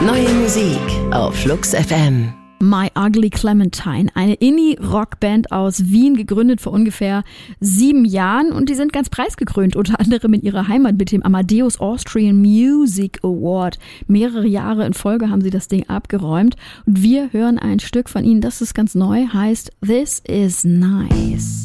Neue Musik auf Flux FM. My Ugly Clementine, eine Indie-Rockband aus Wien, gegründet vor ungefähr 7 Jahren, und die sind ganz preisgekrönt, unter anderem in ihrer Heimat mit dem Amadeus Austrian Music Award. Mehrere Jahre in Folge haben sie das Ding abgeräumt, und wir hören ein Stück von ihnen, das ist ganz neu, heißt This Is Nice.